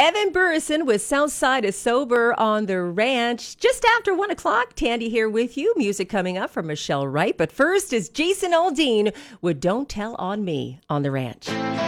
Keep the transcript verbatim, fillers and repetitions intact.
Evan Burrison with Southside is Sober on the Ranch. Just after one o'clock, Tandy here with you. Music coming up from Michelle Wright. But first is Jason Aldean with Don't Tell on Me on the Ranch.